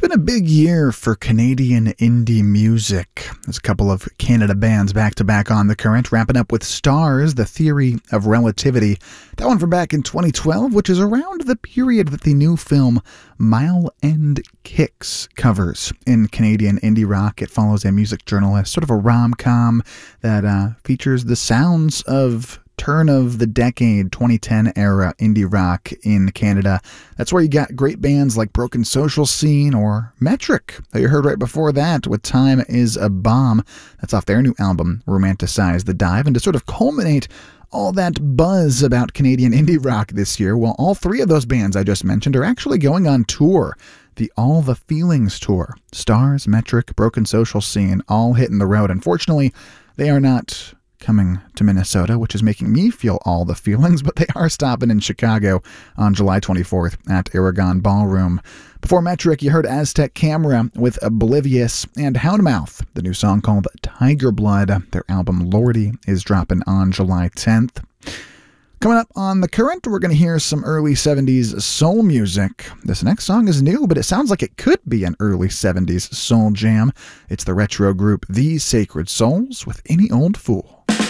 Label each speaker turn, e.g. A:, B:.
A: been a big year for Canadian indie music. There's a couple of Canada bands back-to-back on the current, wrapping up with Stars, The Theory of Relativity. That one from back in 2012, which is around the period that the new film Mile End Kicks covers in Canadian indie rock. It follows a music journalist, sort of a rom-com that features the sounds of turn of the decade 2010 era indie rock in Canada. That's where you got great bands like Broken Social Scene or Metric that you heard right before that with Time Is a Bomb. That's off their new album Romanticize the Dive. And to sort of culminate all that buzz about Canadian indie rock this year, well, all three of those bands I just mentioned are actually going on tour. The All the Feelings tour. Stars, Metric, Broken Social Scene, all hitting the road. Unfortunately, they are not coming to Minnesota, which is making me feel all the feelings, but they are stopping in Chicago on July 24th at Aragon Ballroom. Before Metric, you heard Aztec Camera with Oblivious and Houndmouth, the new song called Tiger Blood. Their album Lordy is dropping on July 10th. Coming up on The Current, we're going to hear some early 70s soul music. This next song is new, but it sounds like it could be an early 70s soul jam. It's the retro group The Sacred Souls with Any Old Fool.